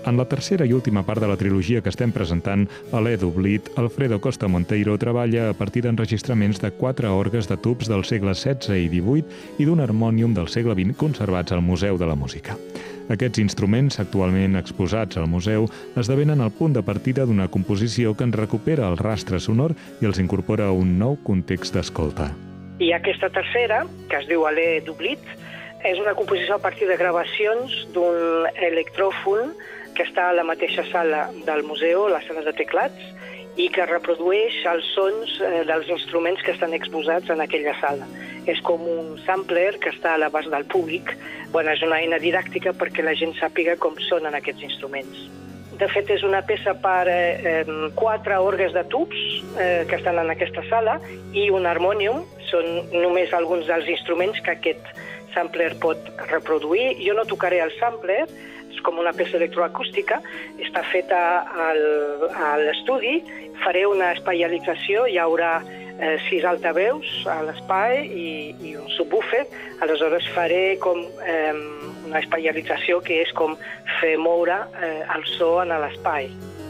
En la tercera i última part de la trilogia que estem presentant, a l'Edublit, Alfredo Costa Monteiro treballa a partir d'enregistraments de 4 orgues de tubs del segle XVI i XVIII i d'un harmònium del segle XX conservats al Museu de la Música. Aquests instruments, actualment exposats al museu, esdevenen el punt de partida d'una composició que en recupera el rastre sonor i els incorpora a un nou context d'escolta. I aquesta tercera, que es diu Alè Dublit, és una composició a partir de gravacions d'un electròfon que està a la mateixa sala del museu, la sala de teclats, i que reprodueix els sons dels instruments que estan exposats en aquella sala. És com un sampler que està a l'abast del públic. És una eina didàctica perquè la gent sàpiga com sonen aquests instruments. De fet, és una peça per 4 orgues de tubs que estan en aquesta sala i un harmònium. Són només alguns dels instruments que aquest sampler pot reproduir. Jo no tocaré el sampler, és com una peça electroacústica, està feta a l'estudi, faré una espaialització, hi haurà 6 altaveus a l'espai i un subwoofer, aleshores faré com una espaialització que és com fer moure el so en l'espai.